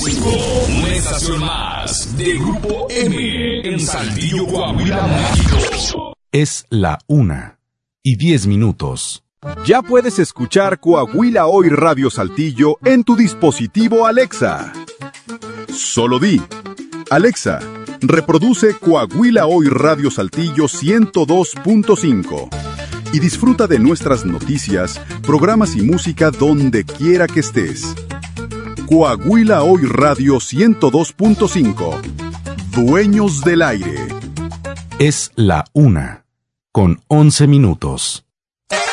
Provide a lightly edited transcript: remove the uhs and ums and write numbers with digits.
100.5, una estación más de Grupo M en Saltillo, Coahuila, México. Es la 1:10. Ya puedes escuchar Coahuila Hoy Radio Saltillo en tu dispositivo Alexa. Solo di: Alexa, reproduce Coahuila Hoy Radio Saltillo 102.5 y disfruta de nuestras noticias, programas y música donde quiera que estés. Coahuila Hoy Radio 102.5. Dueños del aire. Es la 1:11.